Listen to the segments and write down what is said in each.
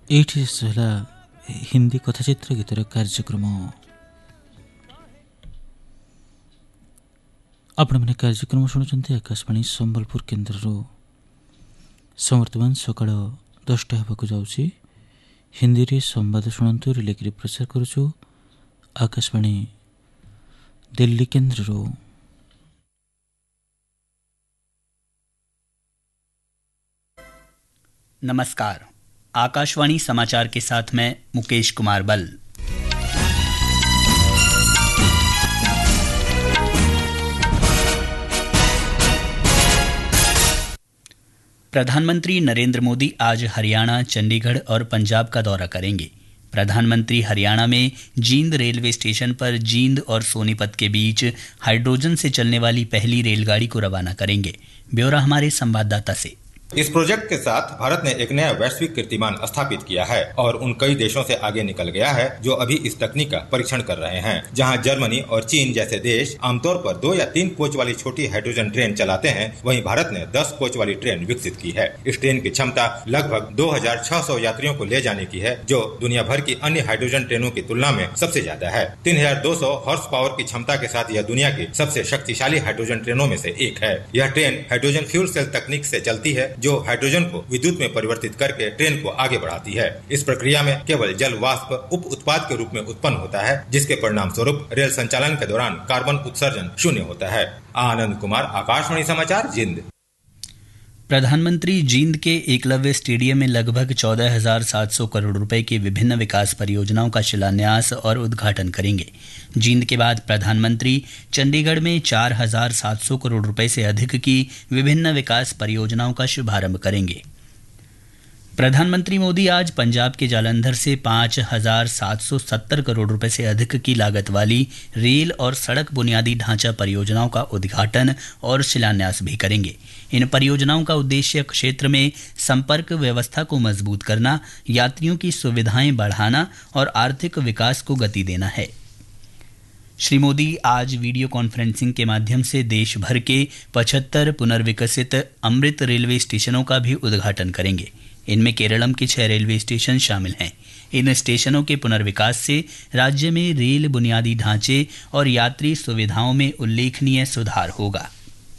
ଏଇଠି ହେଲା ହିନ୍ଦୀ କଥାଚିତ୍ର ଗୀତର କାର୍ଯ୍ୟକ୍ରମ। ଆପଣମାନେ କାର୍ଯ୍ୟକ୍ରମ ଶୁଣୁଛନ୍ତି ଆକାଶବାଣୀ ସମ୍ବଲପୁର କେନ୍ଦ୍ରରୁ। ବର୍ତ୍ତମାନ ସକାଳ 10ଟା ହେବାକୁ ଯାଉଛି। ହିନ୍ଦୀରେ ସମ୍ବାଦ ଶୁଣନ୍ତୁ। ରିଲେକିରି ପ୍ରଚାର କରୁଛୁ आकाशवाणी दिल्ली केंद्र। नमस्कार, आकाशवाणी समाचार के साथ मैं मुकेश कुमार बल। प्रधानमंत्री नरेंद्र मोदी आज हरियाणा, चंडीगढ़ और पंजाब का दौरा करेंगे। प्रधानमंत्री हरियाणा में जींद रेलवे स्टेशन पर जींद और सोनीपत के बीच हाइड्रोजन से चलने वाली पहली रेलगाड़ी को रवाना करेंगे। ब्यौरा हमारे संवाददाता से। इस प्रोजेक्ट के साथ भारत ने एक नया वैश्विक कीर्तिमान स्थापित किया है और उन कई देशों से आगे निकल गया है जो अभी इस तकनीक का परीक्षण कर रहे हैं। जहां जर्मनी और चीन जैसे देश आमतौर पर 2 या 3 कोच वाली छोटी हाइड्रोजन ट्रेन चलाते हैं, वहीं भारत ने 10 कोच वाली ट्रेन विकसित की है। इस ट्रेन की क्षमता लगभग 2600 यात्रियों को ले जाने की है, जो दुनिया भर की अन्य हाइड्रोजन ट्रेनों की तुलना में सबसे ज्यादा है। 3200 हॉर्स पावर की क्षमता के साथ यह दुनिया की सबसे शक्तिशाली हाइड्रोजन ट्रेनों में से एक है। यह ट्रेन हाइड्रोजन फ्यूल सेल तकनीक से चलती है, जो हाइड्रोजन को विद्युत में परिवर्तित करके ट्रेन को आगे बढ़ाती है। इस प्रक्रिया में केवल जल वाष्प उप उत्पाद के रूप में उत्पन्न होता है, जिसके परिणाम स्वरूप रेल संचालन के दौरान कार्बन उत्सर्जन शून्य होता है। आनंद कुमार, आकाशवाणी समाचार, जींद। प्रधानमंत्री जींद के एकलव्य स्टेडियम में लगभग 14,700 करोड़ रुपए की विभिन्न विकास परियोजनाओं का शिलान्यास और उद्घाटन करेंगे। जींद के बाद प्रधानमंत्री चंडीगढ़ में 4,700 करोड़ रुपए से अधिक की विभिन्न विकास परियोजनाओं का शुभारंभ करेंगे। प्रधानमंत्री मोदी आज पंजाब के जालंधर से 5,770 करोड़ रुपए से अधिक की लागत वाली रेल और सड़क बुनियादी ढांचा परियोजनाओं का उद्घाटन और शिलान्यास भी करेंगे। इन परियोजनाओं का उद्देश्य क्षेत्र में संपर्क व्यवस्था को मजबूत करना, यात्रियों की सुविधाएं बढ़ाना और आर्थिक विकास को गति देना है। श्री मोदी आज वीडियो कॉन्फ्रेंसिंग के माध्यम से देश भर के 75 पुनर्विकसित अमृत रेलवे स्टेशनों का भी उद्घाटन करेंगे। इनमें केरलम के 6 रेलवे स्टेशन शामिल हैं। इन स्टेशनों के पुनर्विकास से राज्य में रेल बुनियादी ढांचे और यात्री सुविधाओं में उल्लेखनीय सुधार होगा।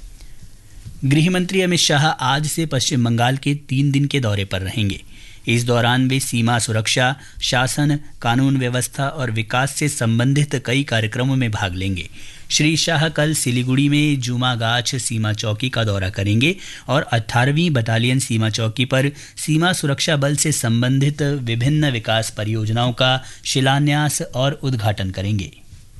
गृह मंत्री अमित शाह आज से पश्चिम बंगाल के 3 दिन के दौरे पर रहेंगे। इस दौरान वे सीमा सुरक्षा, शासन, कानून व्यवस्था और विकास से संबंधित कई कार्यक्रमों में भाग लेंगे। श्री शाह कल सिलीगुड़ी में जुमागाछ सीमा चौकी का दौरा करेंगे और 18वीं बटालियन सीमा चौकी पर सीमा सुरक्षा बल से संबंधित विभिन्न विकास परियोजनाओं का शिलान्यास और उद्घाटन करेंगे।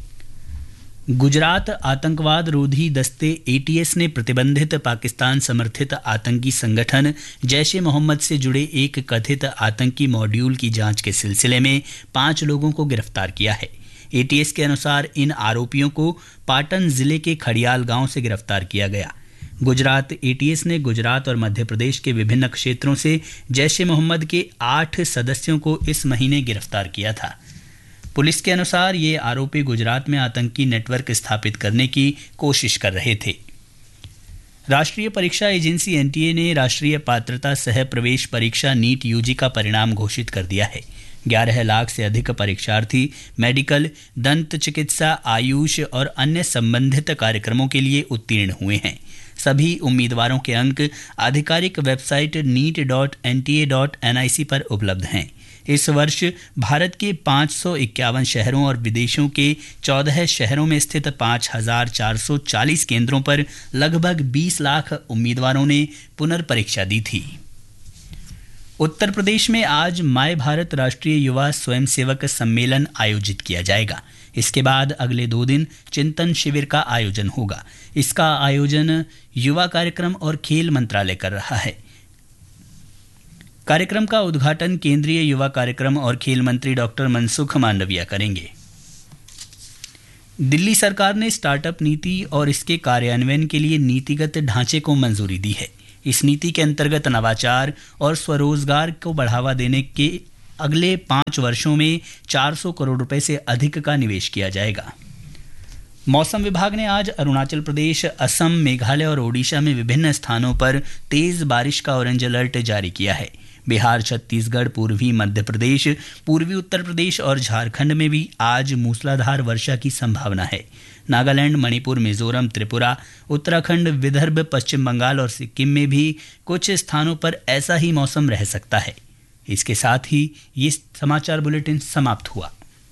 गुजरात आतंकवाद रोधी दस्ते ATS ने प्रतिबंधित पाकिस्तान समर्थित आतंकी संगठन जैश ए मोहम्मद से जुड़े एक कथित आतंकी मॉड्यूल की जांच के सिलसिले में 5 लोगों को गिरफ्तार किया है। ATS के अनुसार इन आरोपियों को पाटन जिले के खड़ियाल गांव से गिरफ्तार किया गया। गुजरात ATS ने गुजरात और मध्य प्रदेश के विभिन्न क्षेत्रों से जैश ए मोहम्मद के 8 सदस्यों को इस महीने गिरफ्तार किया था। पुलिस के अनुसार ये आरोपी गुजरात में आतंकी नेटवर्क स्थापित करने की कोशिश कर रहे थे। राष्ट्रीय परीक्षा एजेंसी NTA ने राष्ट्रीय पात्रता सह प्रवेश परीक्षा नीट UG का परिणाम घोषित कर दिया है। 11 लाख से अधिक परीक्षार्थी मेडिकल, दंत चिकित्सा, आयुष और अन्य संबंधित कार्यक्रमों के लिए उत्तीर्ण हुए हैं। सभी उम्मीदवारों के अंक आधिकारिक वेबसाइट neet.nta.nic पर उपलब्ध हैं। इस वर्ष भारत के 551 शहरों और विदेशों के 14 शहरों में स्थित 5,440 केंद्रों पर लगभग 20 लाख उम्मीदवारों ने पुनर्परीक्षा दी थी। उत्तर प्रदेश में आज माय भारत राष्ट्रीय युवा स्वयंसेवक सम्मेलन आयोजित किया जाएगा। इसके बाद अगले 2 दिन चिंतन शिविर का आयोजन होगा। इसका आयोजन युवा कार्यक्रम और खेल मंत्रालय कर रहा है। कार्यक्रम का उद्घाटन केंद्रीय युवा कार्यक्रम और खेल मंत्री डॉक्टर मनसुख मांडविया करेंगे। दिल्ली सरकार ने स्टार्टअप नीति और इसके कार्यान्वयन के लिए नीतिगत ढांचे को मंजूरी दी है। इस नीति के अंतर्गत नवाचार और स्वरोजगार को बढ़ावा देने के अगले 5 वर्षों में 400 करोड़ रुपए से अधिक का निवेश किया जाएगा। मौसम विभाग ने आज अरुणाचल प्रदेश, असम, मेघालय और ओडिशा में विभिन्न स्थानों पर तेज बारिश का ऑरेंज अलर्ट जारी किया है। बिहार, छत्तीसगढ़, पूर्वी मध्य प्रदेश, पूर्वी उत्तर प्रदेश और झारखंड में भी आज मूसलाधार वर्षा की संभावना है। नागालैंड, मणिपुर, मिजोरम, त्रिपुरा, उत्तराखंड, विदर्भ, पश्चिम बंगाल और सिक्किम में भी कुछ स्थानों पर ऐसा ही मौसम रह सकता है। इसके साथ ही ये समाचार बुलेटिन समाप्त हुआ।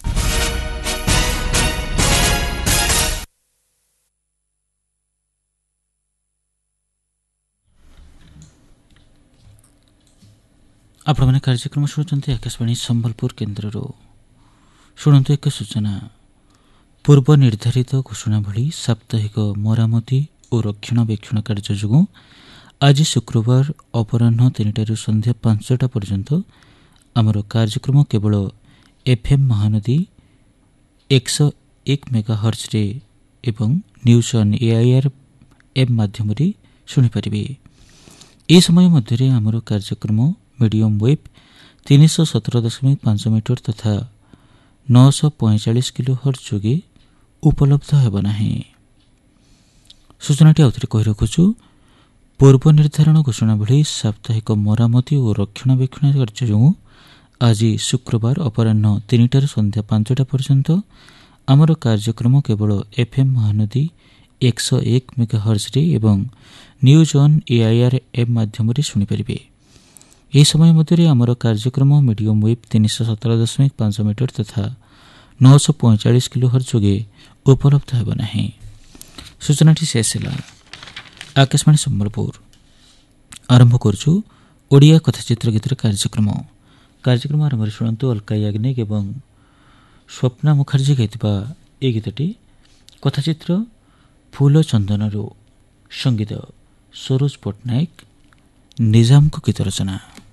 आपने कार्यक्रम शुणुंट आकाशवाणी संबलपुर केन्द्र शुणु एक सूचना। पूर्व निर्धारित घोषणा भली साप्ताहिक मरामती और रक्षणाबेक्षण कार्य जो आज शुक्रवार अपराह्न 3 संध्या 5टा पर्यंत आमर कार्यक्रम केवल एफएम महानदी 101 मेगाहर्ट्ज रे एवं न्यूज ऑन एआईआर एप माध्यम शुणिपारे। ए समय मध्य आमर कार्यक्रम मीडियम वेव 317.5 मीटर तथा 945 किलोहर्ट्ज जोगे उपलब्ध हेब नाही। सूचनाटी आउथरे कहि रखुछु। पूर्व निर्धारण घोषणा भली साप्ताहिक मरामती और रक्षणाबेक्षण कार्य जो आज शुक्रवार अपराह्न 3 संध्या 5टा पर्यंत आमर कार्यक्रम केवल एफएम महानदी 101 मेगाहर्ट्ज रे एवं न्यूज ऑन एआईआर एप माध्यम शुणिपारे। यह समय मध्य आमर कार्यक्रम मीडियम वेव 317.5 मीटर तथा 945 किलोहर्ट्ज जोगे उपलब्ध हेब नाही। सूचनाटी शेष है। आकाशवाणी संबलपुर आरंभ करछु ओडिया कथाचित्र गीतर कार्यक्रम आरंभ शुणु अलका याग्निक एवं स्वप्ना मुखर्जी गाइथिबा ए गीतटी कथाचित्र फूल चंदन संगीत सरोज पट्टनायक, निजाम को गीत रचना।